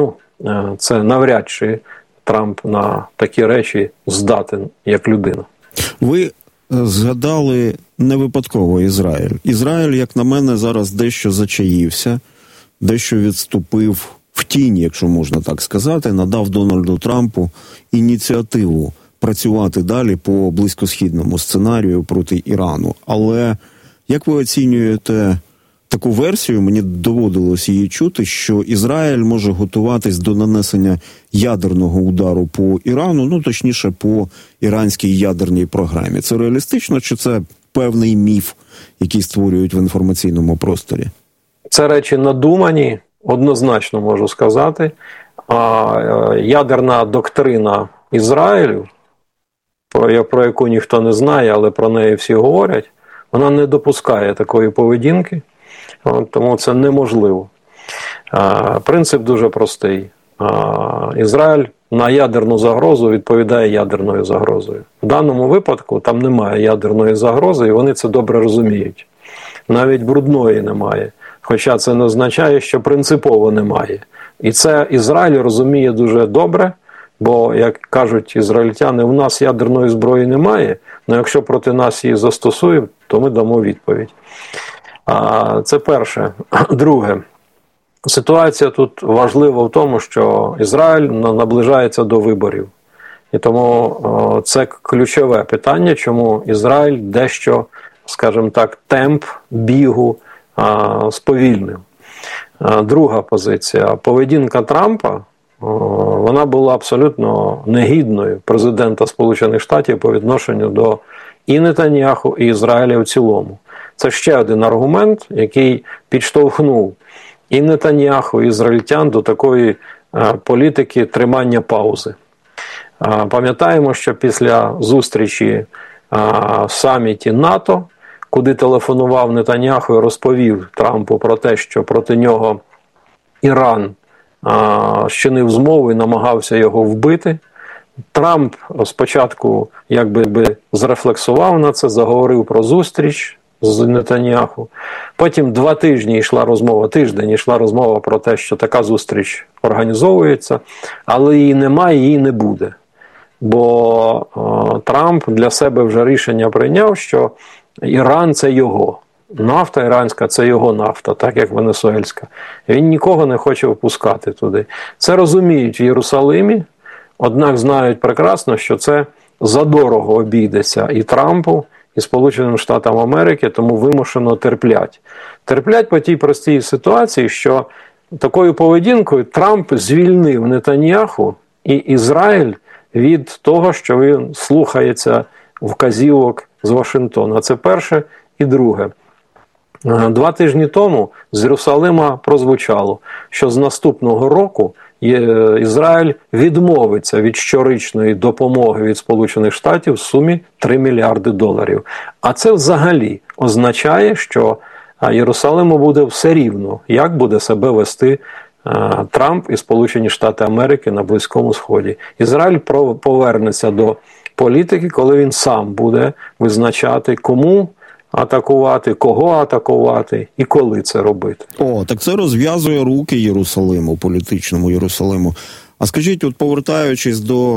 це навряд чи Трамп на такі речі здатен, як людина. Ви згадали не випадково Ізраїль. Ізраїль, як на мене, зараз дещо зачаївся, дещо відступив в тінь, якщо можна так сказати, надав Дональду Трампу ініціативу працювати далі по близькосхідному сценарію проти Ірану. Але як ви оцінюєте таку версію, мені доводилось її чути, що Ізраїль може готуватись до нанесення ядерного удару по Ірану, точніше по іранській ядерній програмі. Це реалістично чи це певний міф, який створюють в інформаційному просторі? Це речі надумані, однозначно можу сказати. А ядерна доктрина Ізраїлю, про яку ніхто не знає, але про неї всі говорять, вона не допускає такої поведінки, тому це неможливо. Принцип дуже простий. Ізраїль на ядерну загрозу відповідає ядерною загрозою. В даному випадку там немає ядерної загрози, і вони це добре розуміють. Навіть брудної немає. Хоча це не означає, що принципово немає. І це Ізраїль розуміє дуже добре, бо, як кажуть ізраїльтяни, у нас ядерної зброї немає, але якщо проти нас її застосують, то ми дамо відповідь. Це перше. Друге. Ситуація тут важлива в тому, що Ізраїль наближається до виборів. І тому це ключове питання, чому Ізраїль дещо, скажімо так, темп бігу сповільнив. Друга позиція. Поведінка Трампа, вона була абсолютно негідною президента Сполучених Штатів по відношенню до і Нетаньяху, і Ізраїля в цілому. Це ще один аргумент, який підштовхнув і Нетаньяху, і ізраїльтян до такої політики тримання паузи. Пам'ятаємо, що після зустрічі в саміті НАТО, куди телефонував Нетаньяху і розповів Трампу про те, що проти нього Іран щинив змову і намагався його вбити, Трамп спочатку якби зрефлексував на це, заговорив про зустріч з Нетаньяху. Потім 2 тижні йшла розмова, тиждень йшла розмова про те, що така зустріч організовується, але її немає, її не буде. Бо Трамп для себе вже рішення прийняв, що Іран – це його. Нафта іранська – це його нафта, так як венесуельська. Він нікого не хоче впускати туди. Це розуміють в Єрусалимі, однак знають прекрасно, що це задорого обійдеться і Трампу, і Сполученим Штатам Америки, тому вимушено терплять. Терплять по тій простій ситуації, що такою поведінкою Трамп звільнив Нетаньяху і Ізраїль від того, що він слухається вказівок з Вашингтона. Це перше. І друге. 2 тижні тому з Єрусалима прозвучало, що з наступного року Ізраїль відмовиться від щорічної допомоги від Сполучених Штатів в сумі $3 мільярди. А це взагалі означає, що Єрусалиму буде все рівно, як буде себе вести Трамп і Сполучені Штати Америки на Близькому Сході. Ізраїль повернеться до політики, коли він сам буде визначати, кому атакувати, кого атакувати і коли це робити. Так це розв'язує руки Єрусалиму, політичному Єрусалиму. А скажіть, от повертаючись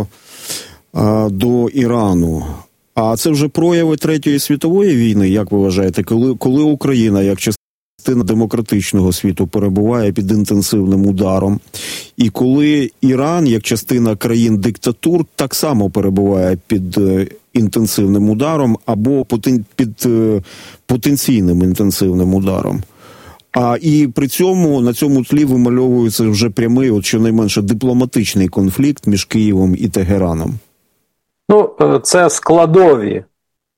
до Ірану, а це вже прояви Третьої світової війни, як ви вважаєте, коли Україна, як частина демократичного світу, перебуває під інтенсивним ударом, і коли Іран, як частина країн-диктатур, так само перебуває під інтенсивним ударом або під потенційним інтенсивним ударом. І при цьому на цьому тлі вимальовується вже прямий, от щонайменше дипломатичний конфлікт між Києвом і Тегераном. Ну, це складові,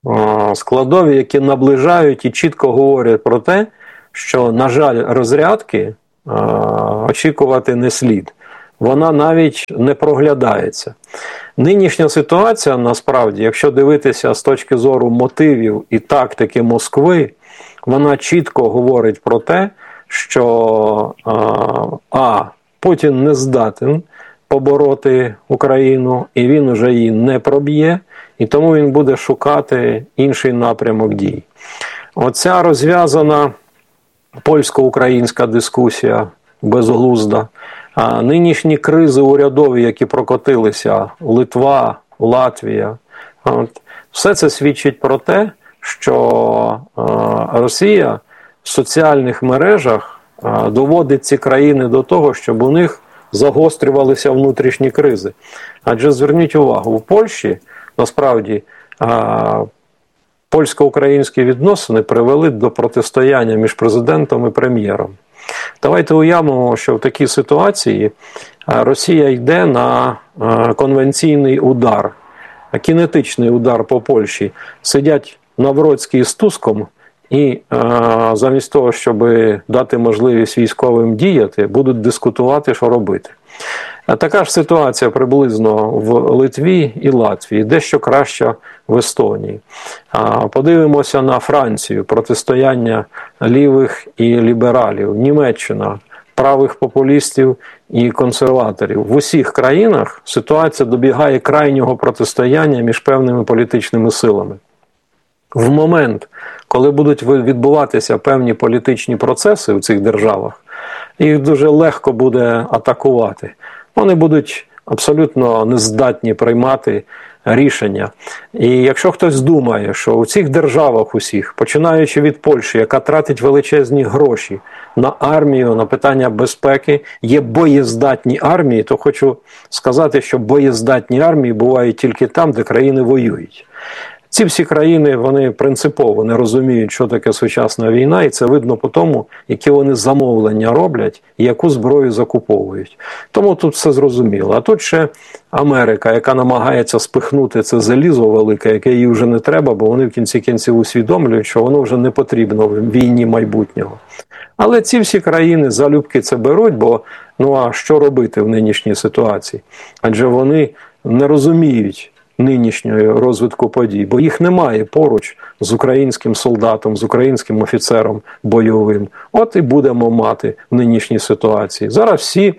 які наближають і чітко говорять про те, що, на жаль, розрядки очікувати не слід. Вона навіть не проглядається. Нинішня ситуація, насправді, якщо дивитися з точки зору мотивів і тактики Москви, вона чітко говорить про те, що Путін не здатен побороти Україну, і він уже її не проб'є, і тому він буде шукати інший напрямок дій. Оця розв'язана польсько-українська дискусія безглузда, нинішні кризи урядові, які прокотилися, Литва, Латвія, все це свідчить про те, що Росія в соціальних мережах доводить ці країни до того, щоб у них загострювалися внутрішні кризи. Адже зверніть увагу, в Польщі, насправді, польсько-українські відносини привели до протистояння між президентом і прем'єром. Давайте уявимо, що в такій ситуації Росія йде на конвенційний удар, кінетичний удар по Польщі. Сидять Навроцький з Туском і замість того, щоб дати можливість військовим діяти, будуть дискутувати, що робити. Така ж ситуація приблизно в Литві і Латвії, дещо краща в Естонії. Подивимося на Францію, протистояння лівих і лібералів, Німеччина, правих популістів і консерваторів. В усіх країнах ситуація добігає крайнього протистояння між певними політичними силами. В момент, коли будуть відбуватися певні політичні процеси в цих державах, їх дуже легко буде атакувати. Вони будуть абсолютно нездатні приймати рішення. І якщо хтось думає, що у цих державах усіх, починаючи від Польщі, яка тратить величезні гроші на армію, на питання безпеки, є боєздатні армії, то хочу сказати, що боєздатні армії бувають тільки там, де країни воюють. Ці всі країни, вони принципово не розуміють, що таке сучасна війна, і це видно по тому, які вони замовлення роблять і яку зброю закуповують. Тому тут все зрозуміло. А тут ще Америка, яка намагається спихнути це залізо велике, яке їй вже не треба, бо вони в кінці кінців усвідомлюють, що воно вже не потрібно в війні майбутнього. Але ці всі країни залюбки це беруть, бо а що робити в нинішній ситуації? Адже вони не розуміють нинішньої розвитку подій, бо їх немає поруч з українським солдатом, з українським офіцером бойовим. От і будемо мати в нинішній ситуації. Зараз всі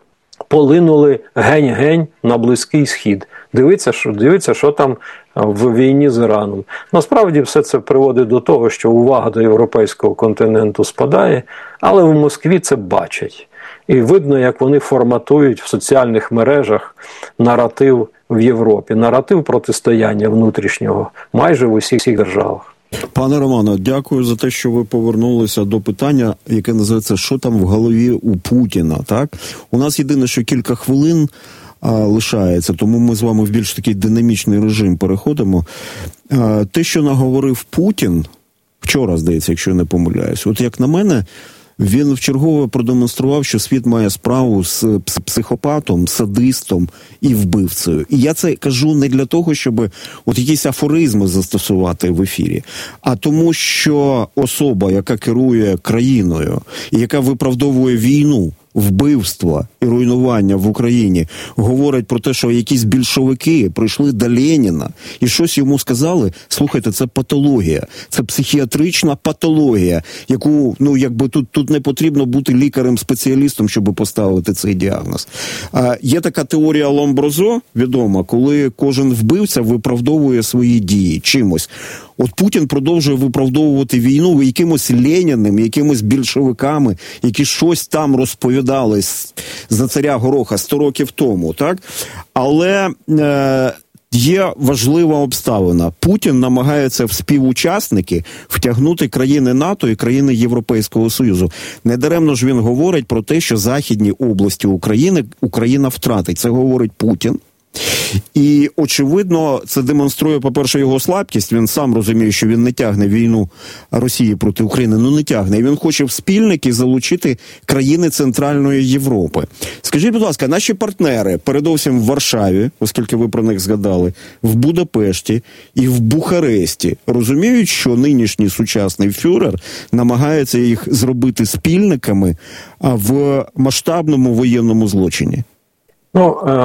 полинули гень-гень на Близький Схід. Дивіться, що там в війні з Іраном. Насправді все це приводить до того, що увага до європейського континенту спадає, але в Москві це бачать. І видно, як вони форматують в соціальних мережах наратив в Європі, наратив протистояння внутрішнього майже в усіх державах. Пане Романе, дякую за те, що ви повернулися до питання, яке називається «Що там в голові у Путіна?». Так? У нас єдине, що кілька хвилин лишається, тому ми з вами в більш такий динамічний режим переходимо. Те, що наговорив Путін, вчора, здається, якщо я не помиляюсь, от як на мене, він вчергове продемонстрував, що світ має справу з психопатом, садистом і вбивцею. І я це кажу не для того, щоб от якісь афоризми застосувати в ефірі, а тому, що особа, яка керує країною, і яка виправдовує війну, вбивства і руйнування в Україні, говорить про те, що якісь більшовики прийшли до Леніна і щось йому сказали, слухайте, це патологія, це психіатрична патологія, яку, якби тут не потрібно бути лікарем-спеціалістом, щоб поставити цей діагноз. Є така теорія Ломброзо, відома, коли кожен вбивця виправдовує свої дії чимось. От Путін продовжує виправдовувати війну якимось Леніним, якимось більшовиками, які щось там розповідали за царя Гороха 100 років тому, так? Але є важлива обставина. Путін намагається в співучасники втягнути країни НАТО і країни Європейського Союзу. Недаремно ж він говорить про те, що західні області України Україна втратить. Це говорить Путін. І, очевидно, це демонструє, по-перше, його слабкість. Він сам розуміє, що він не тягне війну Росії проти України, не тягне. І він хоче в спільники залучити країни Центральної Європи. Скажіть, будь ласка, наші партнери, передовсім в Варшаві, оскільки ви про них згадали, в Будапешті і в Бухаресті, розуміють, що нинішній сучасний фюрер намагається їх зробити спільниками в масштабному воєнному злочині?